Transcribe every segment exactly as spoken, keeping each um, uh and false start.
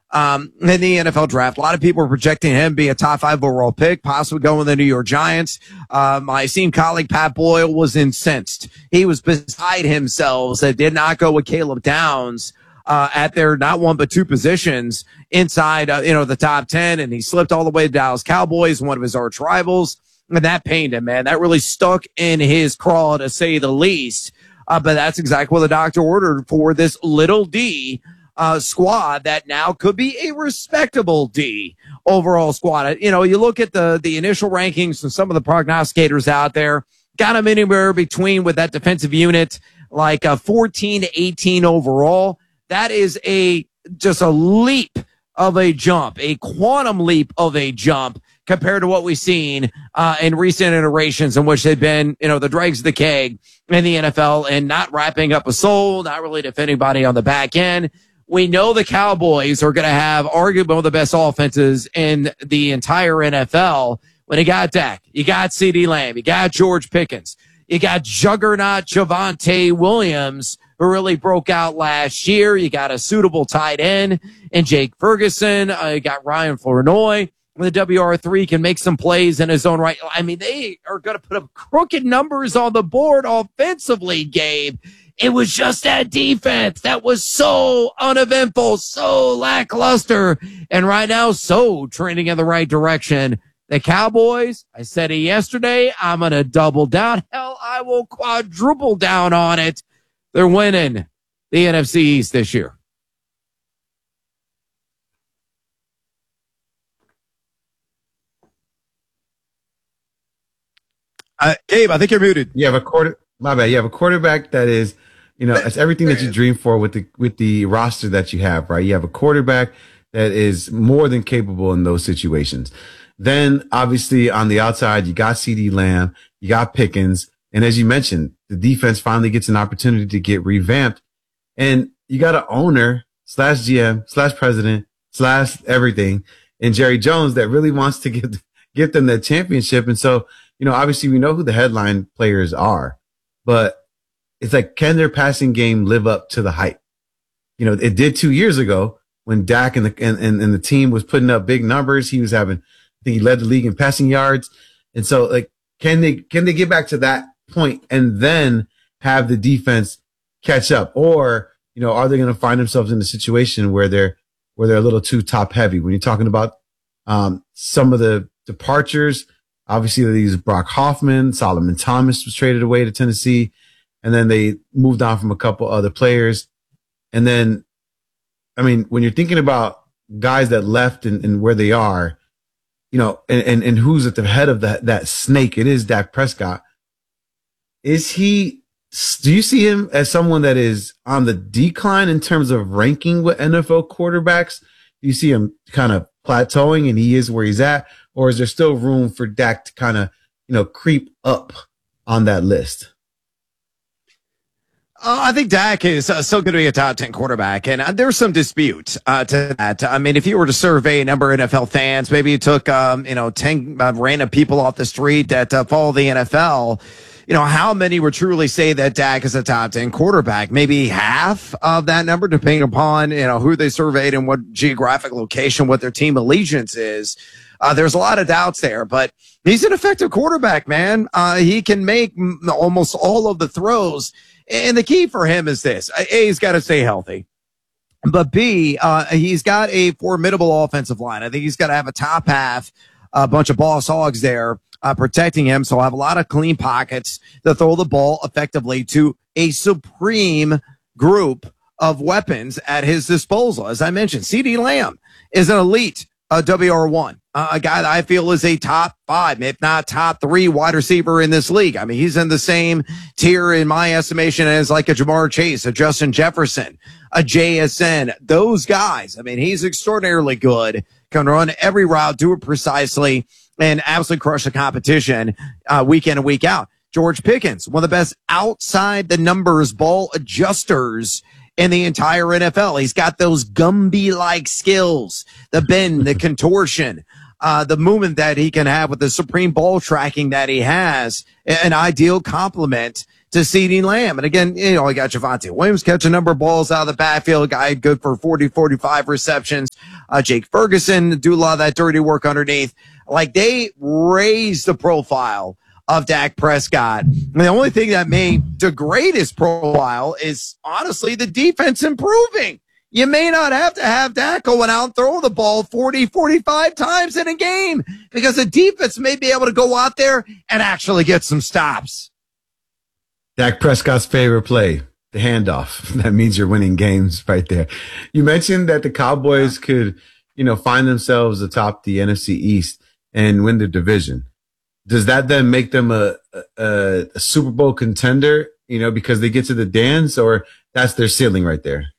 um, in the N F L draft. A lot of people are projecting him be a top five overall pick, possibly going with the New York Giants. Uh, my esteemed colleague Pat Boyle was incensed. He was beside himself that did not go with Caleb Downs uh, at their not one but two positions inside, uh, you know, the top ten, and he slipped all the way to Dallas Cowboys, one of his arch rivals, and that pained him, man. That really stuck in his craw, to say the least. Uh, but that's exactly what the doctor ordered for this little D uh, squad that now could be a respectable D overall squad. You know, you look at the the initial rankings and some of the prognosticators out there, got them anywhere between with that defensive unit, like a fourteen to eighteen overall. That is a just a leap of a jump, a quantum leap of a jump compared to what we've seen uh, in recent iterations in which they've been, you know, the dregs of the keg in the N F L and not wrapping up a soul, not really defending anybody on the back end. We know the Cowboys are going to have arguably one of the best offenses in the entire N F L. When you got Dak, you got CeeDee Lamb, you got George Pickens, you got juggernaut Javonte Williams, who really broke out last year. You got a suitable tight end and Jake Ferguson. Uh, you got Ryan Flournoy. The W R three can make some plays in his own right. I mean, they are going to put up crooked numbers on the board offensively, Gabe. It was just that defense that was so uneventful, so lackluster, and right now so trending in the right direction. The Cowboys, I said it yesterday, I'm going to double down. Hell, I will quadruple down on it. They're winning the N F C East this year. Uh, Gabe, I think you're muted. You have a quarter. My bad. You have a quarterback that is, you know, it's everything that you dream for with the with the roster that you have, right? You have a quarterback that is more than capable in those situations. Then, obviously, on the outside, you got CeeDee Lamb, you got Pickens, and as you mentioned, the defense finally gets an opportunity to get revamped, and you got an owner slash G M slash president slash everything, and Jerry Jones that really wants to give give them that championship, and so. You know, obviously we know who the headline players are, but it's like, can their passing game live up to the hype? You know, it did two years ago when Dak and the, and, and, and the team was putting up big numbers. He was having, I think he led the league in passing yards. And so like, can they, can they get back to that point and then have the defense catch up? Or, you know, are they going to find themselves in a situation where they're, where they're a little too top heavy? When you're talking about, um, some of the departures, obviously, they used Brock Hoffman. Solomon Thomas was traded away to Tennessee. And then they moved on from a couple other players. And then, I mean, when you're thinking about guys that left and, and where they are, you know, and, and, and who's at the head of that, that snake, it is Dak Prescott. Is he, do you see him as someone that is on the decline in terms of ranking with N F L quarterbacks? Do you see him kind of plateauing and he is where he's at? Or is there still room for Dak to kind of, you know, creep up on that list? Uh, I think Dak is uh, still going to be a top ten quarterback, and uh, there's some dispute uh, to that. I mean, if you were to survey a number of N F L fans, maybe you took, um, you know, ten uh, random people off the street that uh, follow the N F L, you know, how many would truly say that Dak is a top ten quarterback? Maybe half of that number, depending upon, you know, who they surveyed and what geographic location, what their team allegiance is. Uh, there's a lot of doubts there, but he's an effective quarterback, man. Uh, he can make m- almost all of the throws. And the key for him is this. A, he's got to stay healthy. But B, uh, he's got a formidable offensive line. I think he's got to have a top half, a bunch of boss hogs there uh, protecting him. So I'll have a lot of clean pockets to throw the ball effectively to a supreme group of weapons at his disposal. As I mentioned, CeeDee Lamb is an elite uh, W R one. Uh, a guy that I feel is a top five, if not top three wide receiver in this league. I mean, he's in the same tier in my estimation as like a Jamar Chase, a Justin Jefferson, a J S N. Those guys, I mean, he's extraordinarily good, can run every route, do it precisely, and absolutely crush the competition uh, week in and week out. George Pickens, one of the best outside the numbers ball adjusters in the entire N F L. He's got those Gumby-like skills, the bend, the contortion, uh, the movement that he can have with the supreme ball tracking that he has, an ideal complement to CeeDee Lamb. And again, you know, I got Javonte Williams catch a number of balls out of the backfield, a guy good for forty, forty-five receptions. uh, Jake Ferguson do a lot of that dirty work underneath. Like, they raised the profile of Dak Prescott. And the only thing that may degrade his profile is honestly the defense improving. You may not have to have Dak going out and throw the ball forty, forty-five times in a game because the defense may be able to go out there and actually get some stops. Dak Prescott's favorite play, the handoff. That means you're winning games right there. You mentioned that the Cowboys could, you know, find themselves atop the N F C East and win the division. Does that then make them a, a, a Super Bowl contender, you know, because they get to the dance, or that's their ceiling right there?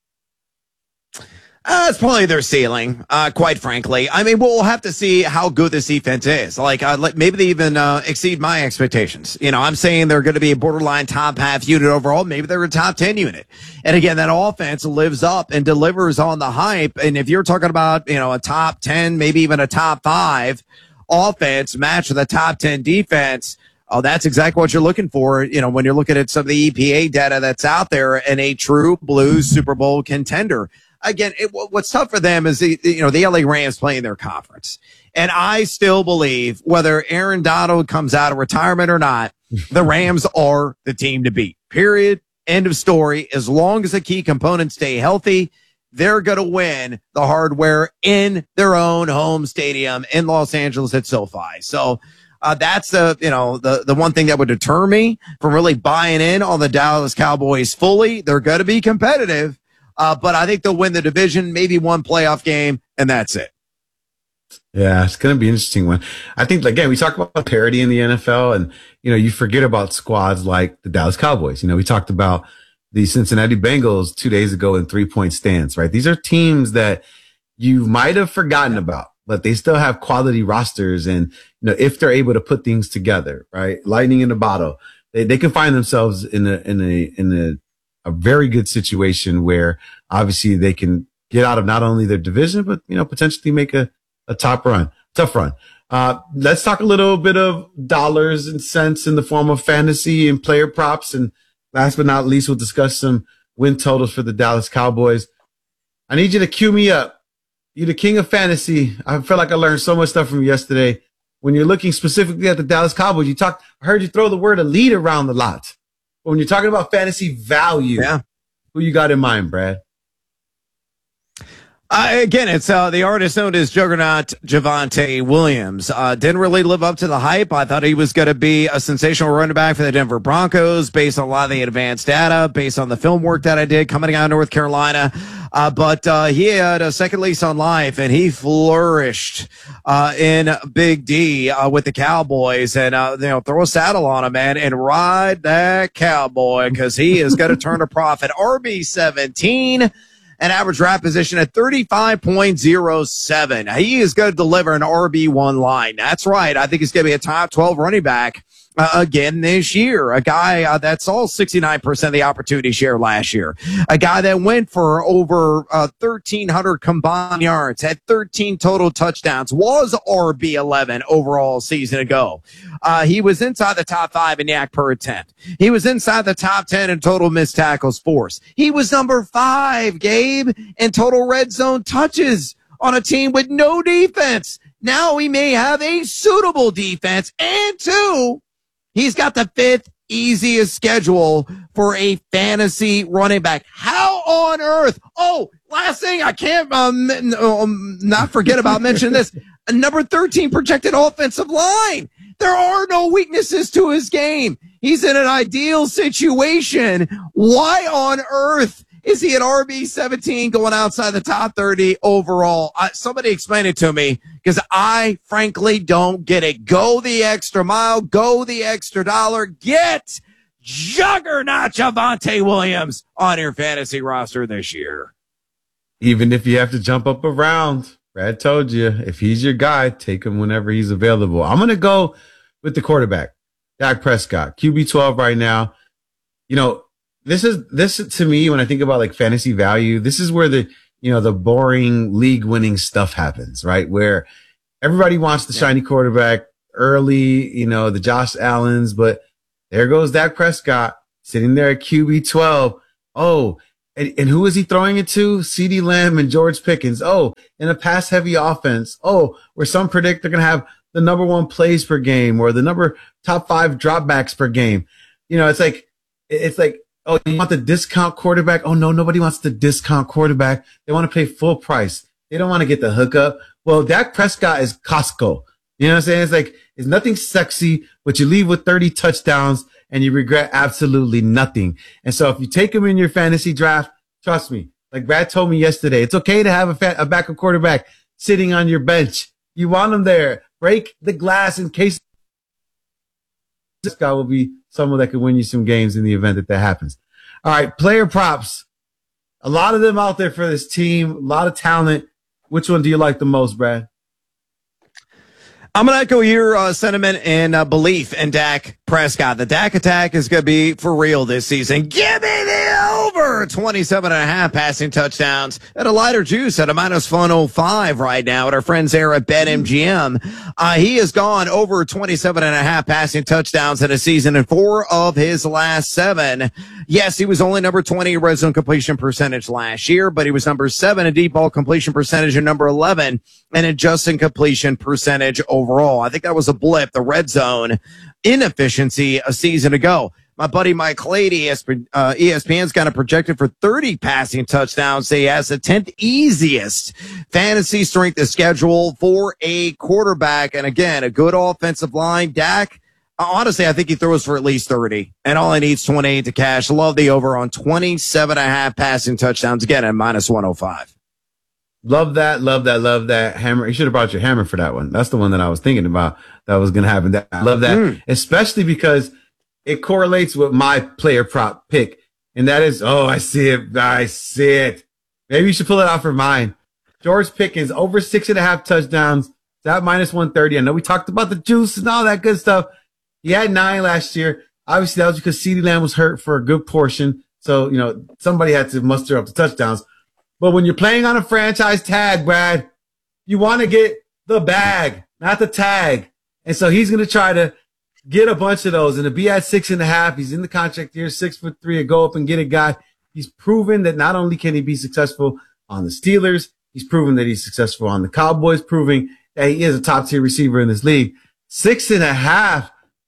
Uh, it's probably their ceiling, uh, quite frankly. I mean, we'll have to see how good this defense is. Like, uh, like maybe they even uh, exceed my expectations. You know, I'm saying they're going to be a borderline top half unit overall. Maybe they're a top ten unit. And again, that offense lives up and delivers on the hype. And if you're talking about, you know, a top ten, maybe even a top five offense matched with a top ten defense, oh, that's exactly what you're looking for. You know, when you're looking at some of the E P A data that's out there, and a true blue Super Bowl contender. Again, it, what's tough for them is, the, you know, the L A Rams playing their conference. And I still believe whether Aaron Donald comes out of retirement or not, the Rams are the team to beat. Period. End of story. As long as the key components stay healthy, they're going to win the hardware in their own home stadium in Los Angeles at SoFi. So, uh, that's the, you know, the, the one thing that would deter me from really buying in on the Dallas Cowboys fully. They're going to be competitive. Uh, but I think they'll win the division, maybe one playoff game, and that's it. Yeah, it's going to be an interesting one. I think, again, we talk about parity in the N F L, and, you know, you forget about squads like the Dallas Cowboys. You know, we talked about the Cincinnati Bengals two days ago in three-point stance, right? These are teams that you might have forgotten about, but they still have quality rosters. And, you know, if they're able to put things together, right? Lightning in a bottle, they, they can find themselves in a, in a, in a, a very good situation where obviously they can get out of not only their division, but, you know, potentially make a, a top run, tough run. Uh, let's talk a little bit of dollars and cents in the form of fantasy and player props. And last but not least, we'll discuss some win totals for the Dallas Cowboys. I need you to cue me up. You're the king of fantasy. I feel like I learned so much stuff from you yesterday. When you're looking specifically at the Dallas Cowboys, you talked, I heard you throw the word elite around a lot. When you're talking about fantasy value, yeah. Who you got in mind, Brad? Uh, again, it's uh, the artist known as Juggernaut Javonte Williams. Uh, didn't really live up to the hype. I thought he was going to be a sensational running back for the Denver Broncos based on a lot of the advanced data, based on the film work that I did coming out of North Carolina. Uh, but uh, he had a second lease on life, and he flourished uh, in Big D uh, with the Cowboys. And, uh, you know, throw a saddle on him, man, and ride that cowboy because he is going to turn a profit. R B seventeen. An average draft position at thirty-five point oh seven. He is going to deliver an R B one line. That's right. I think he's going to be a top twelve running back uh, again this year. A guy uh, that saw sixty-nine percent of the opportunity share last year. A guy that went for over uh, thirteen hundred combined yards, had thirteen total touchdowns, was R B eleven overall season ago. Uh, he was inside the top five in yak per attempt. He was inside the top ten in total missed tackles force. He was number five, Gabe, in total red zone touches on a team with no defense. Now he may have a suitable defense. And two, he's got the fifth easiest schedule for a fantasy running back. How on earth? Oh, last thing, I can't um, um, not forget about mentioning this. A number thirteen projected offensive line. There are no weaknesses to his game. He's in an ideal situation. Why on earth is he at R B seventeen going outside the top thirty overall? Uh, somebody explain it to me because I frankly don't get it. Go the extra mile. Go the extra dollar. Get Juggernaut Javonte Williams on your fantasy roster this year. Even if you have to jump up around. Brad told you, if he's your guy, take him whenever he's available. I'm going to go with the quarterback, Dak Prescott, Q B twelve right now. You know, this is, this to me, when I think about like fantasy value, this is where the, you know, the boring league winning stuff happens, right? Where everybody wants the yeah. shiny quarterback early, you know, the Josh Allens, but there goes Dak Prescott sitting there at Q B twelve. Oh, And, and who is he throwing it to? CeeDee Lamb and George Pickens. Oh, in a pass heavy offense. Oh, where some predict they're going to have the number one plays per game or the number top five dropbacks per game. You know, it's like, it's like, oh, you want the discount quarterback? Oh, no, nobody wants the discount quarterback. They want to pay full price. They don't want to get the hookup. Well, Dak Prescott is Costco. You know what I'm saying? It's like, it's nothing sexy, but you leave with thirty touchdowns and you regret absolutely nothing. And so if you take him in your fantasy draft, trust me, like Brad told me yesterday, it's okay to have a, fa- a backup quarterback sitting on your bench. You want him there. Break the glass in case this guy will be someone that could win you some games in the event that that happens. All right, player props. A lot of them out there for this team, a lot of talent. Which one do you like the most, Brad? I'm going to echo your uh, sentiment and uh, belief in Dak Prescott. The Dak attack is going to be for real this season. Give me the over twenty-seven and a half passing touchdowns at a lighter juice at a minus one oh five right now at our friends there at BetMGM. Uh, he has gone over twenty-seven and a half passing touchdowns in a season in four of his last seven. Yes, he was only number twenty in red zone completion percentage last year, but he was number seven in deep ball completion percentage and number eleven in adjusted completion percentage overall. I think that was a blip, the red zone inefficiency a season ago. My buddy Mike Clady, E S P N's got it projected for thirty passing touchdowns. He has the tenth easiest fantasy strength of schedule for a quarterback. And again, a good offensive line. Dak, honestly, I think he throws for at least thirty, and all he needs twenty-eight to cash. Love the over on twenty-seven and a half passing touchdowns, again at minus one oh five. Love that, love that, love that. Hammer. You should have brought your hammer for that one. That's the one that I was thinking about that was going to happen. I love that, mm. especially because it correlates with my player prop pick. And that is, oh, I see it. I see it. Maybe you should pull it out for mine. George Pickens, over six and a half touchdowns. That minus one thirty. I know we talked about the juice and all that good stuff. He had nine last year. Obviously, that was because CeeDee Lamb was hurt for a good portion. So, you know, somebody had to muster up the touchdowns. But when you're playing on a franchise tag, Brad, you want to get the bag, not the tag. And so he's going to try to get a bunch of those. And to be at six and a half, he's in the contract here, six foot three, to go up and get a guy. He's proven that not only can he be successful on the Steelers, he's proven that he's successful on the Cowboys, proving that he is a top tier receiver in this league. Six and a half.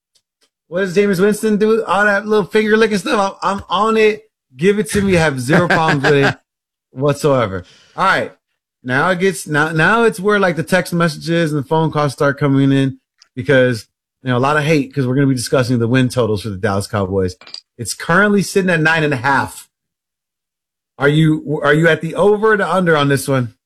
What does Jameis Winston do? All that little finger licking stuff. I'm, I'm on it. Give it to me. I have zero problems with it whatsoever. All right. Now it gets, now, now it's where like the text messages and the phone calls start coming in because, you know, a lot of hate because we're going to be discussing the win totals for the Dallas Cowboys. It's currently sitting at nine and a half. Are you, are you at the over or the under on this one?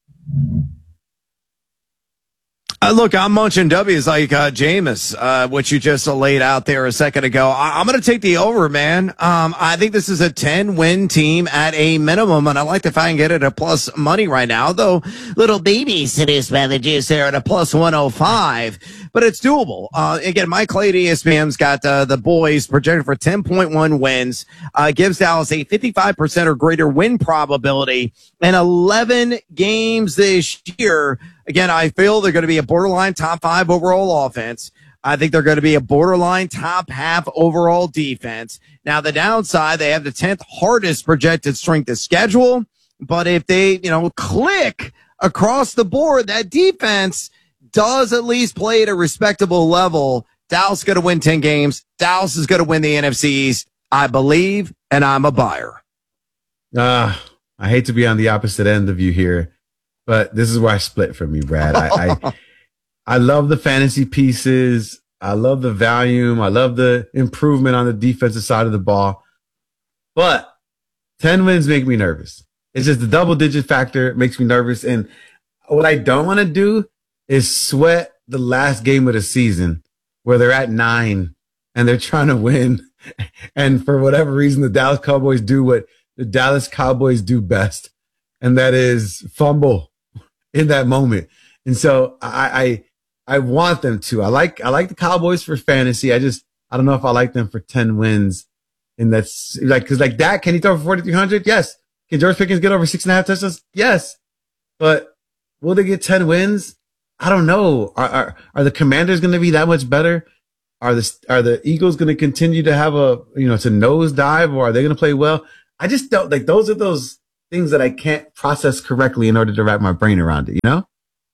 Uh, look, I'm munching W's like uh, Jameis, uh, which you just laid out there a second ago. I- I'm going to take the over, man. Um, I think this is a ten-win team at a minimum, and I like if I can get it at plus money right now, though little baby seduced by the juice there at a plus one oh five, but it's doable. Uh, again, Mike Clay at E S P N's got uh, the boys projected for ten point one wins, uh, gives Dallas a fifty-five percent or greater win probability in eleven games this year. Again, I feel they're going to be a borderline top five overall offense. I think they're going to be a borderline top half overall defense. Now, the downside, they have the tenth hardest projected strength of schedule. But if they, you know, click across the board, that defense does at least play at a respectable level. Dallas is going to win ten games. Dallas is going to win the N F C East. I believe, and I'm a buyer. Uh, I hate to be on the opposite end of you here. But this is where I split from you, Brad. I, I I love the fantasy pieces. I love the volume. I love the improvement on the defensive side of the ball. But ten wins make me nervous. It's just the double digit factor makes me nervous. And what I don't want to do is sweat the last game of the season where they're at nine and they're trying to win. And for whatever reason, the Dallas Cowboys do what the Dallas Cowboys do best. And that is fumble in that moment. And so I, I, I want them to, I like, I like the Cowboys for fantasy. I just, I don't know if I like them for ten wins. And that's like, cause like that, can he throw for forty-three hundred? Yes. Can George Pickens get over six and a half touchdowns? Yes. But will they get ten wins? I don't know. Are, are, are the Commanders going to be that much better? Are the, are the Eagles going to continue to have a, you know, to nosedive, or are they going to play well? I just don't like those are those things that I can't process correctly in order to wrap my brain around it, you know?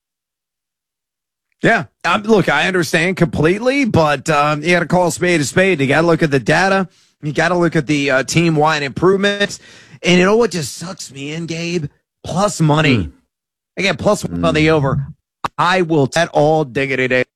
Yeah. Um, look, I understand completely, but um, you got to call a spade a spade. You got to look at the data. You got to look at the uh, team-wide improvements. And you know what just sucks me in, Gabe? Plus money. Mm. Again, plus mm. on the over. I will bet all diggity day.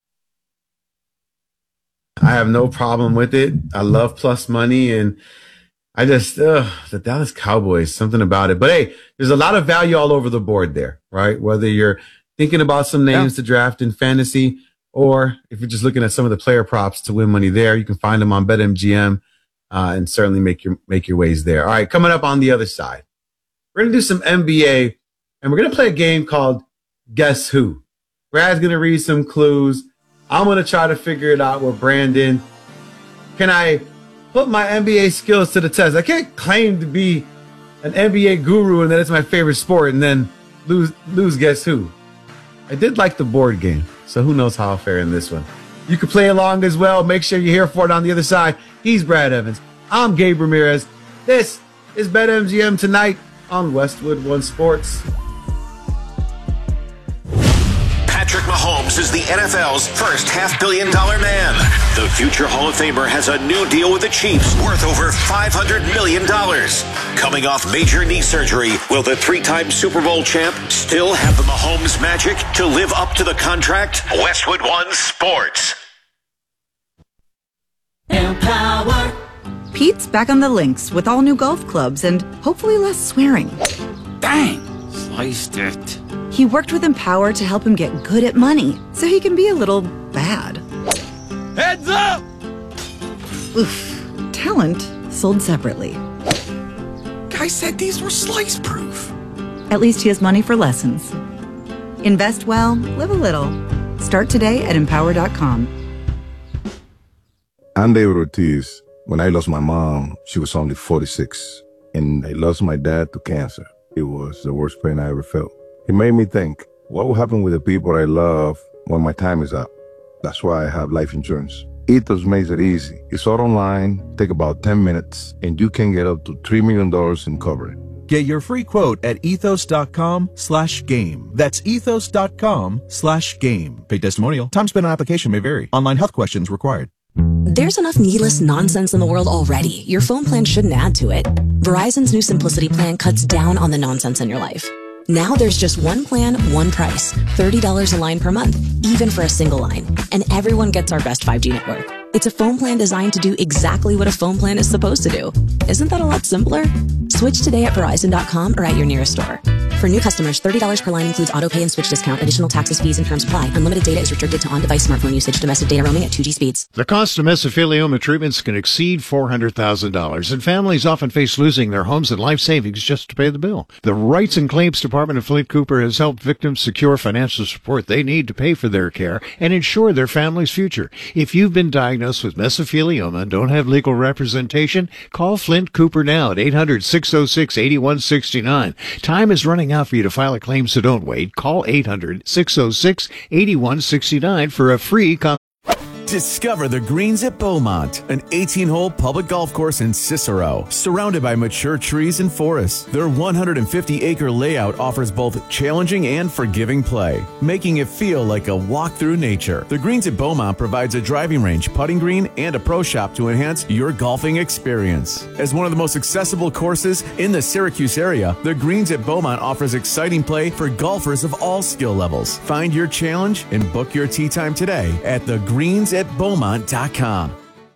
I have no problem with it. I love plus money, and I just, uh, the Dallas Cowboys, something about it. But hey, there's a lot of value all over the board there, right? Whether you're thinking about some names yeah. to draft in fantasy, or if you're just looking at some of the player props to win money there, you can find them on BetMGM uh, and certainly make your make your ways there. All right, coming up on the other side, we're going to do some N B A, and we're going to play a game called Guess Who. Brad's going to read some clues. I'm going to try to figure it out with Brandon. Can I put my N B A skills to the test? I can't claim to be an N B A guru and that it's my favorite sport and then lose, lose Guess Who. I did like the board game, so who knows how I'll fare in this one. You can play along as well. Make sure you're here for it on the other side. He's Brad Evans. I'm Gabe Ramirez. This is BetMGM tonight on Westwood One Sports. Patrick Mahomes is the N F L's first half-billion dollar man. The future Hall of Famer has a new deal with the Chiefs worth over five hundred million dollars. Coming off major knee surgery, will the three-time Super Bowl champ still have the Mahomes magic to live up to the contract? Westwood One Sports. Empower. Pete's back on the links with all new golf clubs and hopefully less swearing. Dang, sliced it. He worked with Empower to help him get good at money, so he can be a little bad. Heads up! Oof. Talent sold separately. Guy said these were slice-proof. At least he has money for lessons. Invest well, live a little. Start today at empower dot com. I'm David Ortiz. When I lost my mom, she was only forty-six. And I lost my dad to cancer. It was the worst pain I ever felt. It made me think, what will happen with the people I love when my time is up? That's why I have life insurance. Ethos makes it easy. It's all online, take about ten minutes, and you can get up to three million dollars in coverage. Get your free quote at ethos.com slash game. That's ethos.com slash game. Paid testimonial. Time spent on application may vary. Online health questions required. There's enough needless nonsense in the world already. Your phone plan shouldn't add to it. Verizon's new Simplicity plan cuts down on the nonsense in your life. Now there's just one plan, one price, thirty dollars a line per month, even for a single line. And everyone gets our best five G network. It's a phone plan designed to do exactly what a phone plan is supposed to do. Isn't that a lot simpler? Switch today at Verizon dot com or at your nearest store. For new customers, thirty dollars per line includes auto pay and switch discount. Additional taxes, fees, and terms apply. Unlimited data is restricted to on-device smartphone usage. Domestic data roaming at two G speeds. The cost of mesothelioma treatments can exceed four hundred thousand dollars, and families often face losing their homes and life savings just to pay the bill. The Rights and Claims Department of Flint Cooper has helped victims secure financial support they need to pay for their care and ensure their family's future. If you've been diagnosed with mesothelioma and don't have legal representation, call Flint Cooper now at eight hundred, six oh six, eight one six nine. Time is running out for you to file a claim, so don't wait. Call eight hundred, six oh six, eight one six nine for a free consultation. Discover the Greens at Beaumont, an eighteen-hole public golf course in Cicero, surrounded by mature trees and forests. Their one hundred fifty acre layout offers both challenging and forgiving play, making it feel like a walk through nature. The Greens at Beaumont provides a driving range, putting green, and a pro shop to enhance your golfing experience. As one of the most accessible courses in the Syracuse area, the Greens at Beaumont offers exciting play for golfers of all skill levels. Find your challenge and book your tee time today at the greens at beaumont dot com.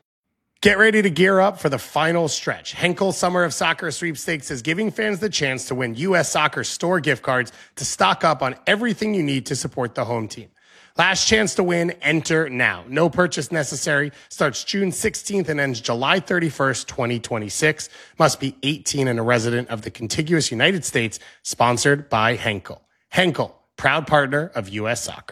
Get ready to gear up for the final stretch. Henkel Summer of Soccer Sweepstakes is giving fans the chance to win U S Soccer store gift cards to stock up on everything you need to support the home team. Last chance to win, enter now. No purchase necessary. Starts June sixteenth and ends July thirty-first, twenty twenty-six. Must be eighteen and a resident of the contiguous United States. Sponsored by Henkel. Henkel, proud partner of U S Soccer.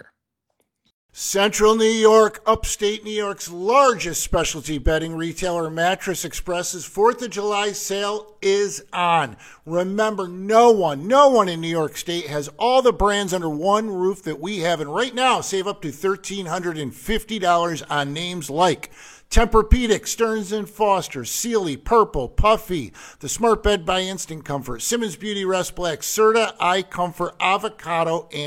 Central New York, upstate New York's largest specialty bedding retailer, Mattress Express's fourth of July sale is on. Remember, no one, no one in New York State has all the brands under one roof that we have. And right now, save up to one thousand three hundred fifty dollars on names like Tempur-Pedic, Stearns and Foster, Sealy, Purple, Puffy, the Smart Bed by Instant Comfort, Simmons Beauty Rest Black, Serta, Eye Comfort, Avocado, and